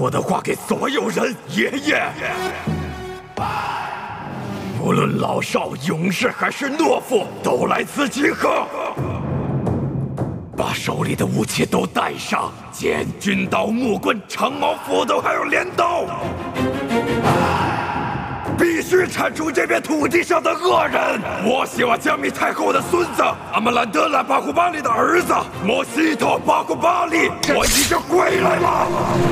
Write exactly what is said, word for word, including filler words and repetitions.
我的话给所有人，爷爷。无论老少、勇士还是懦夫，都来此集合。把手里的武器都带上，剑、军刀、木棍、长矛、斧头，还有镰刀。必须铲除这片土地上的恶人！我希望加密太后的孙子阿曼兰德拉巴库巴利的儿子莫西托巴库巴利，我已经回来了。